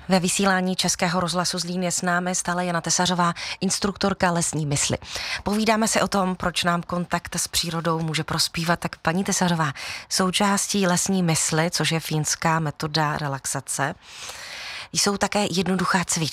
Ve vysílání Českého rozhlasu Zlín je s námi stále Jana Tesařová, instruktorka lesní mysli. Povídáme si o tom, proč nám kontakt s přírodou může prospívat. Tak paní Tesařová, součástí lesní mysli, což je finská metoda relaxace, jsou také jednoduchá cvičení.